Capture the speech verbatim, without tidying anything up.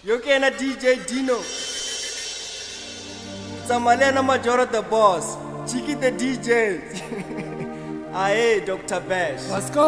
Yokena D J Dino. Samalena Majora the boss. Chiki the D J. Aye, Doctor Bash. Let's go.